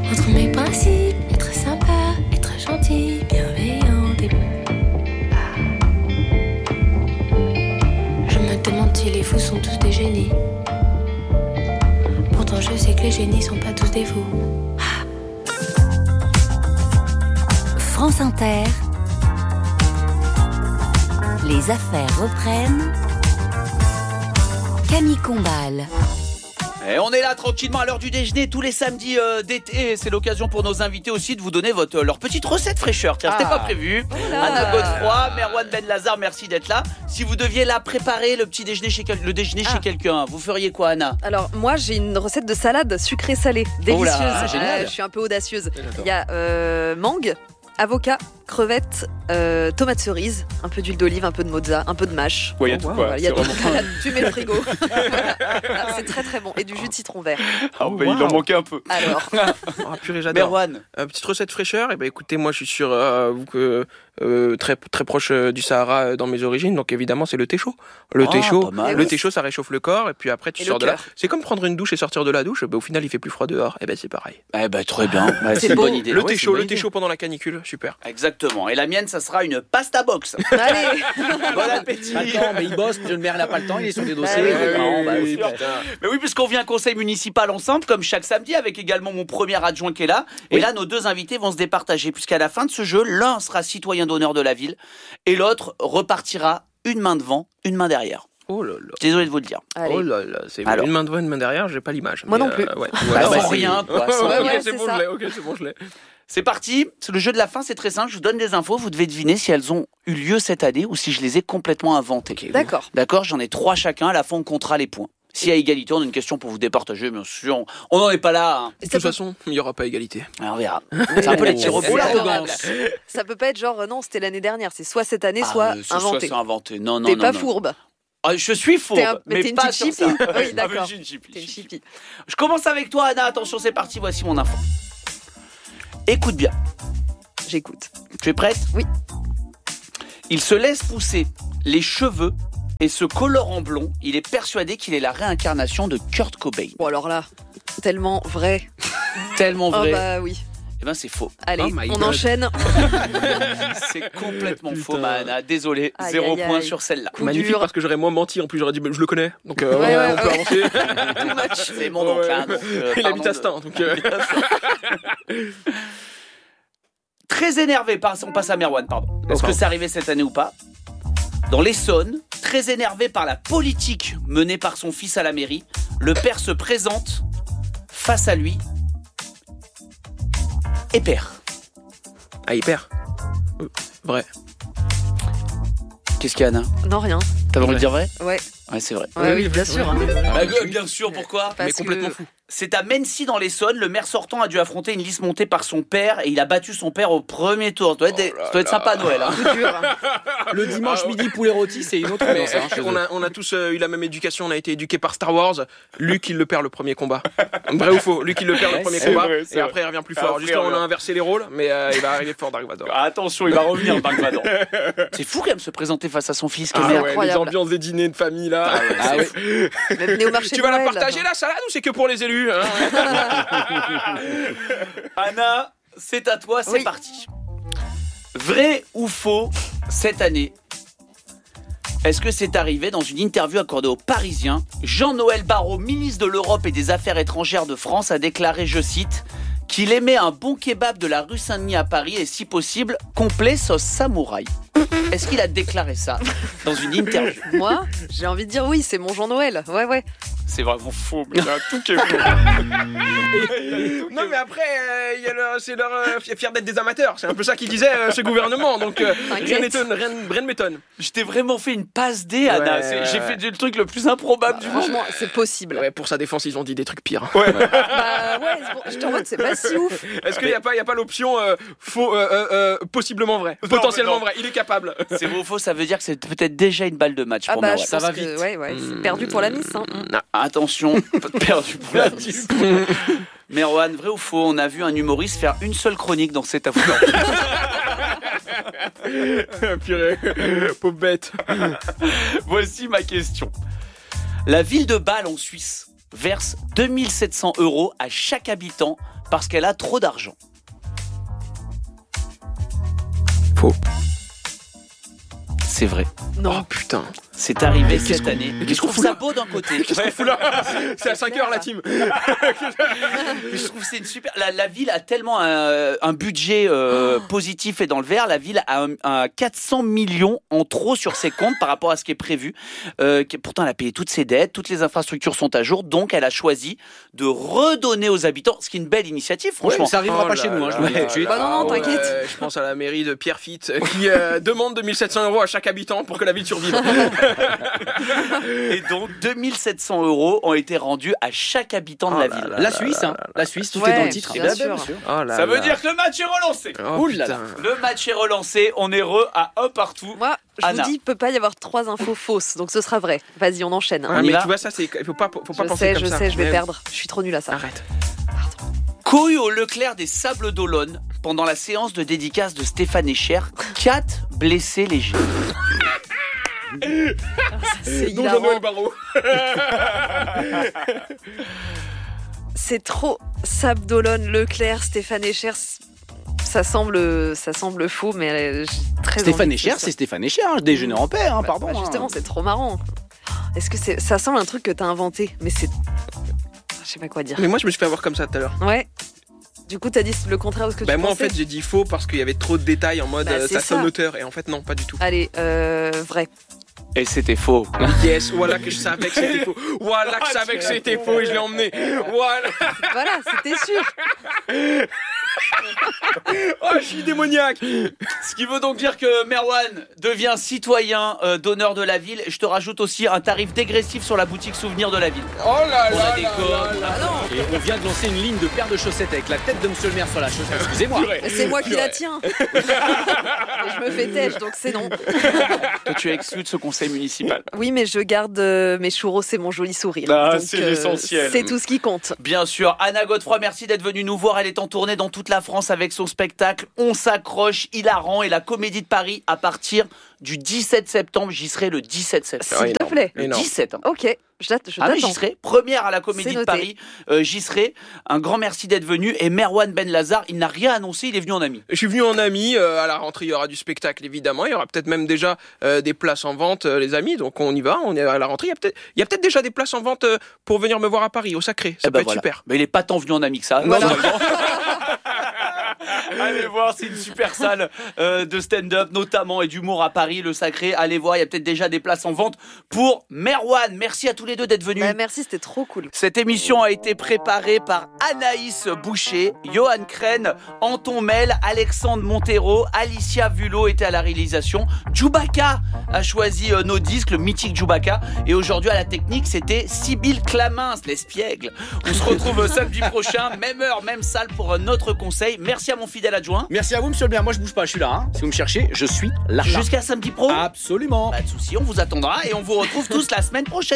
Entre mes principes, être sympa, être gentil, bienveillant et... Je me demande si les fous sont tous des génies. Pourtant je sais que les génies sont pas tous des fous. France Inter, les affaires reprennent. Camille Combal. Et on est là tranquillement à l'heure du déjeuner tous les samedis d'été. C'est l'occasion pour nos invités aussi de vous donner leur petite recette fraîcheur. Tiens, c'était pas prévu. Anna Godefroy, Merwan Ben Lazar, merci d'être là. Si vous deviez là préparer le petit déjeuner chez quelqu'un, vous feriez quoi, Anna ? Alors moi j'ai une recette de salade sucrée-salée, délicieuse. Oh là, génial. Je suis un peu audacieuse. Il y a mangue, avocat, crevettes, tomates cerises, un peu d'huile d'olive, un peu de mozza, un peu de mâche. Ouais, il y a tout quoi. Il y a tout. Tu mets le frigo. C'est très très bon. Et du jus de citron vert. Il en manquait un peu. Alors. Purée, j'adore. Merwan. Petite recette fraîcheur. Écoutez, moi je suis sur très très proche du Sahara dans mes origines, donc évidemment c'est le thé chaud. Le thé chaud, ça réchauffe le corps et puis après tu sors de là. C'est comme prendre une douche et sortir de la douche. Au final, il fait plus froid dehors. C'est pareil. Très bien. C'est une bonne idée. Le thé chaud pendant la canicule, super. Exactement. Et la mienne, ça sera une pasta box. Allez. Bon appétit. Attends, mais il bosse, le maire n'a pas le temps, il est sur des dossiers. Mais oui, puisqu'on vient conseil municipal ensemble, comme chaque samedi, avec également mon premier adjoint qui est là. Et là, nos deux invités vont se départager, puisqu'à la fin de ce jeu, l'un sera citoyen d'honneur de la ville et l'autre repartira une main devant, une main derrière. Oh là là. Désolé de vous le dire. Allez. Oh là là, c'est une main devant, une main derrière, j'ai pas l'image. Moi non plus. Sans rien, quoi. C'est bon, je l'ai. C'est parti, c'est le jeu de la fin, c'est très simple, je vous donne des infos, vous devez deviner si elles ont eu lieu cette année ou si je les ai complètement inventées. Okay, D'accord, j'en ai 3 chacun, à la fin on comptera les points. S'il y a égalité, on a une question pour vous départager, bien sûr, on n'en est pas là. Hein. De toute façon, il n'y aura pas égalité. Alors, on verra. C'est un peu les petits robots, l'arrogance. Ça peut pas être genre, non, c'était l'année dernière, c'est soit cette année, soit inventé. Soit c'est inventé, non. T'es pas fourbe. Je suis fourbe, mais t'es une pas petite sur chippie. ça. Oui, d'accord. T'es une chippie. Chippie. Je commence avec toi, Anna, attention, c'est parti, voici mon info. Écoute bien. J'écoute. Tu es prête ? Oui. Il se laisse pousser les cheveux et se colore en blond. Il est persuadé qu'il est la réincarnation de Kurt Cobain. Bon alors là, tellement vrai. Tellement vrai. Oh bah oui. Eh ben c'est faux. Allez, on enchaîne. C'est complètement faux, Anna. Désolé, aïe, 0 aïe, point aïe. sur celle-là. Magnifique parce que j'aurais moins menti. En plus, j'aurais dit je le connais. Donc on peut avancer. Too much. C'est mon oncle. Hein, donc, il habite à Stein. Donc très énervé, on passe à Merwan, pardon. Est-ce que c'est arrivé cette année ou pas ? Dans l'Essonne, très énervé par la politique menée par son fils à la mairie, le père se présente face à lui et perd. Ah, il perd. Vrai. Qu'est-ce qu'il y a, Anna ? Non, rien. T'as envie de dire vrai ? Ouais. Ouais, c'est vrai. Ouais, oui, bien sûr. Bien sûr, pourquoi ? Mais complètement fou. C'est à Mency dans l'Essonne, le maire sortant a dû affronter une liste montée par son père et il a battu son père au premier tour. Ça doit être sympa à Noël. Hein. Le dimanche midi poulet rôti, c'est une autre ambiance. On a tous eu la même éducation, on a été éduqués par Star Wars. Luke, il le perd le premier combat. Vrai ou faux ? Luke, il le perd le premier combat et après il revient plus fort. Juste là, on a inversé les rôles, mais il va arriver fort Dark Vador. Attention, il va revenir Dark Vador. C'est fou quand même se présenter face à son fils. Les ambiances des dîners de famille là. Venez au marché tu de vas Noël, la partager la salade ou c'est que pour les élus hein Anna, c'est à toi, c'est parti. Vrai ou faux, cette année, est-ce que c'est arrivé dans une interview accordée aux Parisiens ? Jean-Noël Barrot, ministre de l'Europe et des Affaires étrangères de France, a déclaré, je cite, qu'il aimait un bon kebab de la rue Saint-Denis à Paris et si possible, complet sauce samouraï. Est-ce qu'il a déclaré ça dans une interview ? Moi, j'ai envie de dire oui, c'est mon Jean-Noël. Ouais. C'est vraiment faux, mais il y a tout qui est faux. Non mais après, c'est leur fier d'être des amateurs. C'est un peu ça qu'il disait ce gouvernement. Donc rien ne m'étonne. Je t'ai vraiment fait une passe D, Anna. J'ai fait le truc le plus improbable du monde. Franchement, c'est possible. Ouais, pour sa défense, ils ont dit des trucs pires. Bah ouais, j'étais en mode c'est pas si ouf. Est-ce qu'il y a pas l'option faux, possiblement vrai, potentiellement vrai. Il est capable. C'est vrai ou faux, ça veut dire que c'est peut-être déjà une balle de match pour Merwan. Ça va vite. Ouais, c'est perdu pour la Nice. Hein. Attention, perdu pour la Nice. Merwan, vrai ou faux, on a vu un humoriste faire une seule chronique dans cette affaire. Purée, pauvre bête. Voici ma question. La ville de Bâle en Suisse verse 2700 € à chaque habitant parce qu'elle a trop d'argent. Faux. C'est vrai. Non. Oh putain. C'est arrivé cette année. Mais qu'est-ce Je qu'on trouve fout ça là beau d'un côté. Qu'est-ce qu'on fout là? C'est à 5h la team. Mais je trouve que c'est une super. La ville a tellement un budget positif et dans le vert. La ville a 400 millions en trop sur ses comptes par rapport à ce qui est prévu. Pourtant, elle a payé toutes ses dettes, toutes les infrastructures sont à jour. Donc, elle a choisi de redonner aux habitants, ce qui est une belle initiative, franchement. Ouais, ça arrivera pas chez nous, hein, je vous le dis tout de suite. Bah non, t'inquiète. Je pense à la mairie de Pierrefitte qui demande 2700 € à chaque habitant pour que la ville survive. Et donc 2700 € ont été rendus à chaque habitant de la ville. La Suisse, hein. La Suisse, tout Ouais, est dans le titre. bien sûr. Ça veut dire que le match est relancé. Oh, Ouh là là. putain. Le match est relancé, on est à 1 partout. Moi, je Anna. vous dis, il peut pas y avoir 3 infos fausses, donc ce sera vrai. Vas-y, on enchaîne. Ah, On y mais va. tu vois, ça, c'est. Il faut pas je penser comme ça. sais, je vais Mais- perdre. Je suis trop nulle à ça. Arrête. Couille au Leclerc des Sables d'Olonne pendant la séance de dédicace de Stéphane Echer, 4 blessés légers. C'est Donc hilarant. Jean-Noël Barrot. C'est trop Sable d'Olonne, Leclerc, Stéphane Echer. Ça semble faux, mais j'ai très Stéphane envie que Echer, ce c'est soit. Stéphane Echer, déjeuner en paix, hein, Bah, pardon. bah, justement, hein. c'est trop marrant. Est-ce que ça semble un truc que t'as inventé? Mais c'est. Je sais pas quoi dire. Mais moi, je me suis fait avoir comme ça tout à l'heure. Ouais. Du coup, t'as dit le contraire de ce que Bah, tu moi, en pensais. fait, j'ai dit faux parce qu'il y avait trop de détails en mode Bah, c'est ça ça. sonne auteur. Et en fait, non, pas du tout. Allez, vrai. Et c'était faux. Yes, voilà que je savais que c'était faux. Voilà que je savais que c'était faux et je l'ai emmené. Voilà. Voilà, c'était sûr. Oh, je suis démoniaque. Ce qui veut donc dire que Merwan devient citoyen d'honneur de la ville. Je te rajoute aussi un tarif dégressif sur la boutique souvenir de la ville. Oh là On là a des là codes. là là. Et on vient de lancer une ligne de paires de chaussettes avec la tête de Monsieur le maire sur la chaussette. Excusez-moi. C'est moi qui la tiens. Et je me fais têche, donc c'est non. Toi, tu es exclu de ce conseil municipal. Oui, mais je garde mes churros et mon joli sourire. Ah, Donc, c'est l'essentiel. C'est tout ce qui compte. Bien sûr, Anna Godefroy, merci d'être venue nous voir. Elle est en tournée dans toute la France avec son spectacle On s'accroche, hilarant et la Comédie de Paris à partir du 17 septembre. J'y serai le 17 septembre. S'il te plaît. Le Énorme. 17. Hein. Ok, je Ah mais t'attends. j'y serai, première à la Comédie C'est de noté. Paris, j'y serai. Un grand merci d'être venu. Et Merwan Ben Lazar, il n'a rien annoncé, il est venu en ami. Je suis venu en ami, à la rentrée il y aura du spectacle évidemment, il y aura peut-être même déjà des places en vente les amis, donc on y va, on est à la rentrée, il y a peut-être déjà des places en vente pour venir me voir à Paris, au Sacré, ça Eh peut ben être voilà. super. Mais il est pas tant venu en ami que ça. Voilà. Normalement. Allez voir, c'est une super salle de stand-up notamment et d'humour à Paris, le Sacré. Allez voir, il y a peut-être déjà des places en vente pour Merwan. Merci à tous les deux d'être venus. Bah, merci, c'était trop cool. Cette émission a été préparée par Anaïs Boucher, Johan Crène, Anton Mel, Alexandre Montero, Alicia Vulot était à la réalisation. Djoubaka a choisi nos disques, le mythique Djoubaka. Et aujourd'hui à la technique, c'était Sybille Clamins, l'espiègle. On se retrouve samedi prochain, même heure, même salle pour un autre conseil. Merci à mon fidèle adjoint. Merci à vous, Monsieur le maire. Moi, je bouge pas, je suis là. Hein. Si vous me cherchez, je suis là. Jusqu'à samedi pro. Absolument. Pas de soucis, on vous attendra et on vous retrouve tous la semaine prochaine.